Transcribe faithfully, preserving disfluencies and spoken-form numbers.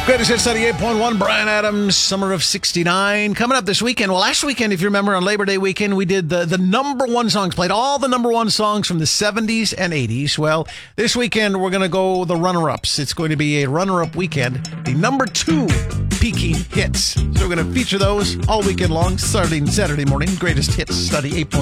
Greatest Hits eighty-eight point one, Bryan Adams, Summer of sixty-nine. Coming up this weekend. Well, last weekend, if you remember, on Labor Day weekend, we did the, the number one songs, played all the number one songs from the seventies and eighties. Well, this weekend, we're going to go the runner-ups. It's going to be a runner-up weekend. The number two peaking hits. So we're going to feature those all weekend long, starting Saturday morning. Greatest Hits study eight point one.